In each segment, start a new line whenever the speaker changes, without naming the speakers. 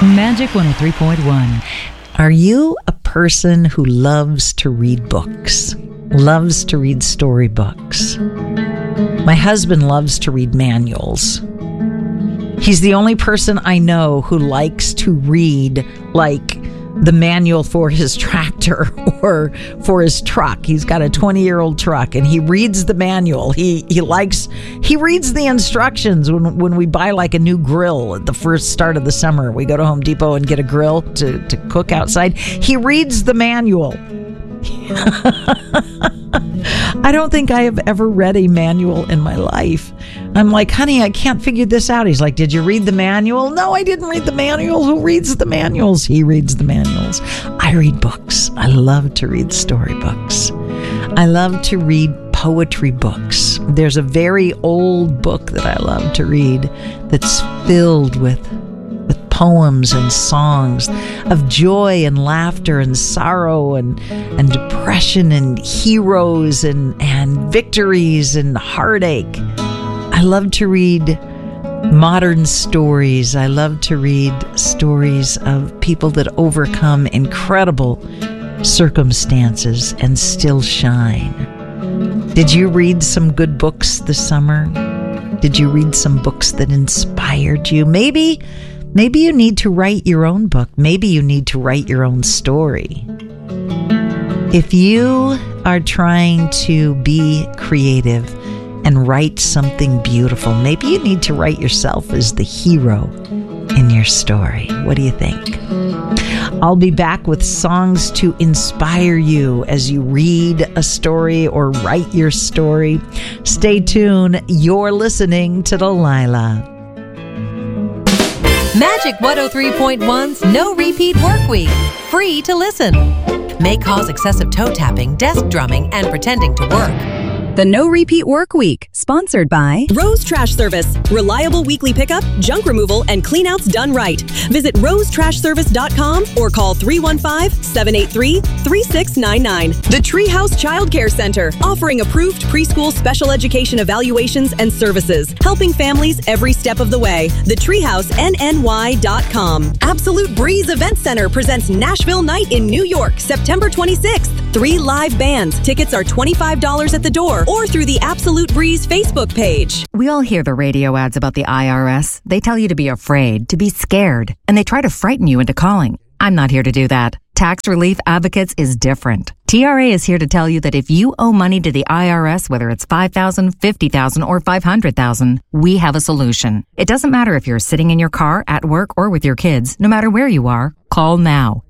Magic 103.1. Are you a person who loves to read books? Loves to read storybooks? My husband loves to read manuals. He's the only person I know who likes to read, like, the manual for his tractor or for his truck. He's got a 20-year-old truck and he reads the manual. He reads the instructions when we buy like a new grill at the first start of the summer. We go to Home Depot and get a grill to cook outside. He reads the manual. I don't think I have ever read a manual in my life. I'm like, honey, I can't figure this out. He's like, did you read the manual? No, I didn't read the manual. Who reads the manuals? He reads the manuals. I read books. I love to read storybooks. I love to read poetry books. There's a very old book that I love to read that's filled with poems and songs of joy and laughter and sorrow and depression and heroes and victories and heartache. I love to read modern stories. I love to read stories of people that overcome incredible circumstances and still shine. Did you read some good books this summer? Did you read some books that inspired you? Maybe you need to write your own book. Maybe you need to write your own story. If you are trying to be creative and write something beautiful, maybe you need to write yourself as the hero in your story. What do you think? I'll be back with songs to inspire you as you read a story or write your story. Stay tuned. You're listening to Delilah.
Magic 103.1's No Repeat Work Week. Free to listen. May cause excessive toe tapping, desk drumming, and pretending to work.
The No Repeat Work Week, sponsored by
Rose Trash Service. Reliable weekly pickup, junk removal, and cleanouts done right. Visit rosetrashservice.com or call 315-783-3699. The Treehouse Child Care Center, offering approved preschool special education evaluations and services, helping families every step of the way. TheTreehouseNNY.com. Absolute Breeze Event Center presents Nashville Night in New York, September 26th. 3 live bands. Tickets are $25 at the door or through the Absolute Breeze Facebook page.
We all hear the radio ads about the IRS. They tell you to be afraid, to be scared, and they try to frighten you into calling. I'm not here to do that. Tax Relief Advocates is different. TRA is here to tell you that if you owe money to the IRS, whether it's $5,000, $50,000, or $500,000, we have a solution. It doesn't matter if you're sitting in your car, at work, or with your kids. No matter where you are, call now.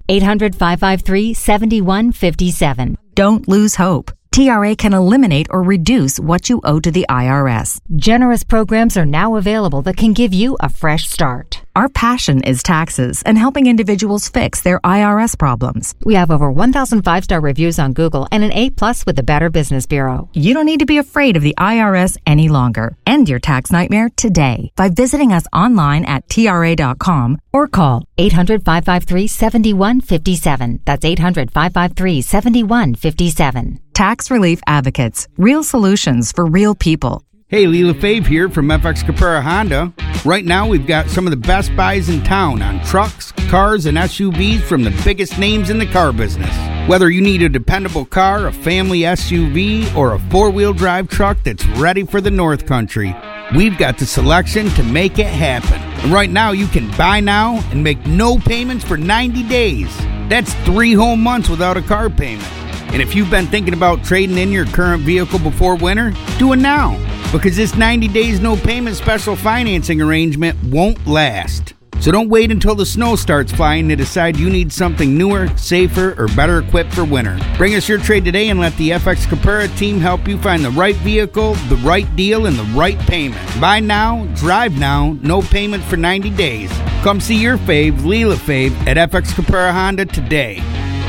800-553-7157.
Don't lose hope. TRA can eliminate or reduce what you owe to the IRS.
Generous programs are now available that can give you a fresh start.
Our passion is taxes and helping individuals fix their IRS problems.
We have over 1,000 5-star reviews on Google and an A+ with the Better Business Bureau.
You don't need to be afraid of the IRS any longer. End your tax nightmare today by visiting us online at TRA.com
or call 800-553-7157. That's 800-553-7157.
Tax Relief Advocates. Real solutions for real people.
Hey, Leela Fave here from FX Capera Honda. Right now, we've got some of the best buys in town on trucks, cars, and SUVs from the biggest names in the car business. Whether you need a dependable car, a family SUV, or a four-wheel drive truck that's ready for the North Country, we've got the selection to make it happen. And right now, you can buy now and make no payments for 90 days. That's 3 whole months without a car payment. And if you've been thinking about trading in your current vehicle before winter, do it now. Because this 90 days no payment special financing arrangement won't last. So don't wait until the snow starts flying to decide you need something newer, safer, or better equipped for winter. Bring us your trade today and let the FX Capera team help you find the right vehicle, the right deal, and the right payment. Buy now, drive now, no payment for 90 days. Come see your fave, Leela Fave, at FX Capera Honda today.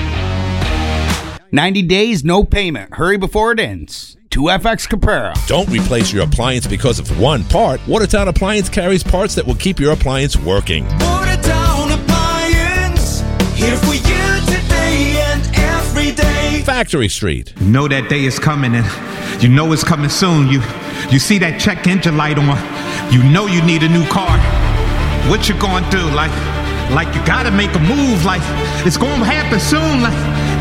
90 days, no payment. Hurry before it ends. To FX Capera.
Don't replace your appliance because of one part. Watertown Appliance carries parts that will keep your appliance working.
Watertown Appliance, here for you today and every day.
Factory Street.
You know that day is coming and you know it's coming soon. You see that check engine light on. You know you need a new car. What you gonna do? Like like you gotta make a move, like it's gonna happen soon, like